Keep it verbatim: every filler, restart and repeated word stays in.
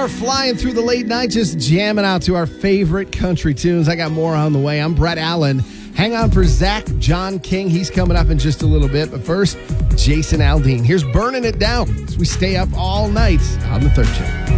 are flying through the late night, just jamming out to our favorite country tunes. I got more on the way. I'm Brett Allen. Hang on for Zach John King. He's coming up in just a little bit. But first, Jason Aldean. Here's Burning It Down as we stay up all night on The Third Shift.